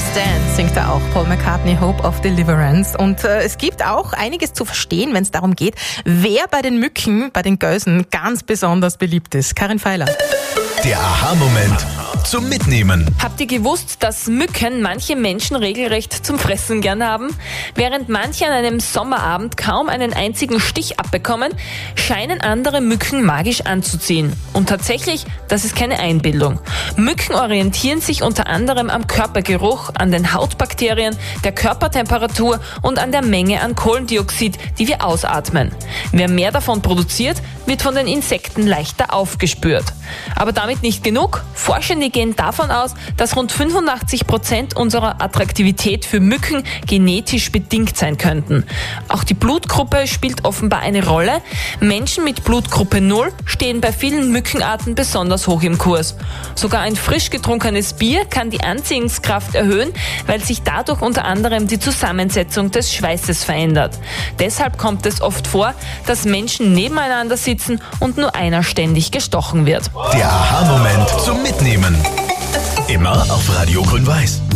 Stand singt da auch Paul McCartney, Hope of Deliverance. Und es gibt auch einiges zu verstehen, wenn es darum geht, wer bei den Mücken, bei den Geusen ganz besonders beliebt ist. Karin Feiler. Der Aha-Moment zum Mitnehmen. Habt ihr gewusst, dass Mücken manche Menschen regelrecht zum Fressen gern haben? Während manche an einem Sommerabend kaum einen einzigen Stich abbekommen, scheinen andere Mücken magisch anzuziehen. Und tatsächlich, das ist keine Einbildung. Mücken orientieren sich unter anderem am Körpergeruch, an den Hautbakterien, der Körpertemperatur und an der Menge an Kohlendioxid, die wir ausatmen. Wer mehr davon produziert, wird von den Insekten leichter aufgespürt. Aber damit nicht genug. Forschende gehen davon aus, dass rund 85% unserer Attraktivität für Mücken genetisch bedingt sein könnten. Auch die Blutgruppe spielt offenbar eine Rolle. Menschen mit Blutgruppe 0 stehen bei vielen Mückenarten besonders hoch im Kurs. Sogar ein frisch getrunkenes Bier kann die Anziehungskraft erhöhen, weil sich dadurch unter anderem die Zusammensetzung des Schweißes verändert. Deshalb kommt es oft vor, dass Menschen nebeneinander sitzen und nur einer ständig gestochen wird. Der Aha-Moment zum Mitnehmen. Immer auf Radio Grün-Weiß.